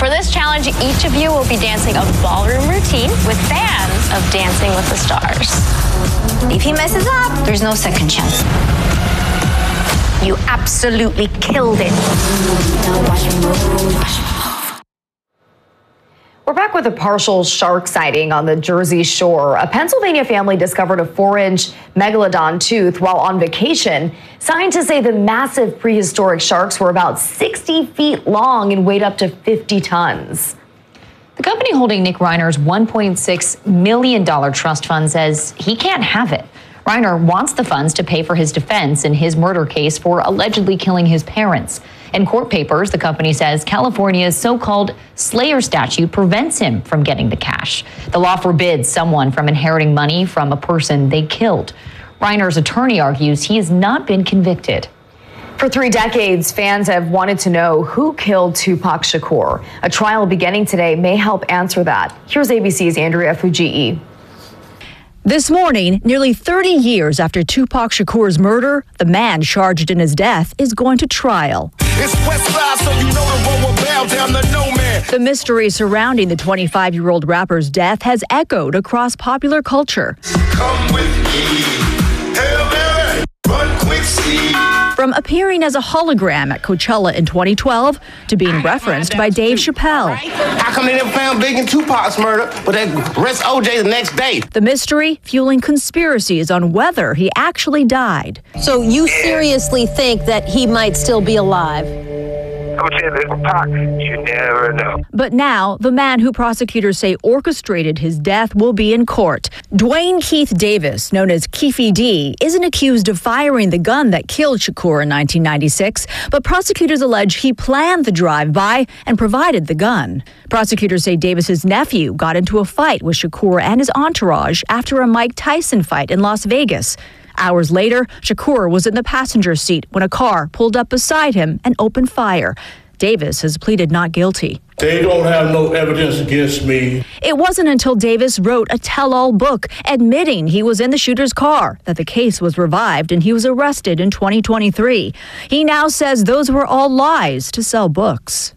For this challenge, each of you will be dancing a ballroom routine with fans of Dancing with the Stars. If he messes up, there's no second chance. You absolutely killed it. We're back with a partial shark sighting on the Jersey Shore. A Pennsylvania family discovered a 4-inch megalodon tooth while on vacation. Scientists say the massive prehistoric sharks were about 60 feet long and weighed up to 50 tons. The company holding Nick Reiner's $1.6 million trust fund says he can't have it. Reiner wants the funds to pay for his defense in his murder case for allegedly killing his parents. In court papers, the company says California's so-called Slayer statute prevents him from getting the cash. The law forbids someone from inheriting money from a person they killed. Reiner's attorney argues he has not been convicted. For 3 decades, fans have wanted to know who killed Tupac Shakur. A trial beginning today may help answer that. Here's ABC's Andrea Fujii. This morning, nearly 30 years after Tupac Shakur's murder, the man charged in his death is going to trial. It's Westside, so you know the road will bow down to no man. The mystery surrounding the 25-year-old rapper's death has echoed across popular culture. Come with me, Hail Mary, run quick, speed. From appearing as a hologram at Coachella in 2012 to being referenced by Dave Chappelle. How come they never found Big and Tupac's murder, but they arrest OJ the next day? The mystery fueling conspiracies on whether he actually died. So you seriously think that he might still be alive? I'm saying this Pac, you never know. But now, the man who prosecutors say orchestrated his death will be in court. Dwayne Keith Davis, known as Keefy D, isn't accused of firing the gun that killed Shakur in 1996, but prosecutors allege he planned the drive-by and provided the gun. Prosecutors say Davis's nephew got into a fight with Shakur and his entourage after a Mike Tyson fight in Las Vegas. Hours later, Shakur was in the passenger seat when a car pulled up beside him and opened fire. Davis has pleaded not guilty. They don't have no evidence against me. It wasn't until Davis wrote a tell-all book admitting he was in the shooter's car that the case was revived and he was arrested in 2023. He now says those were all lies to sell books.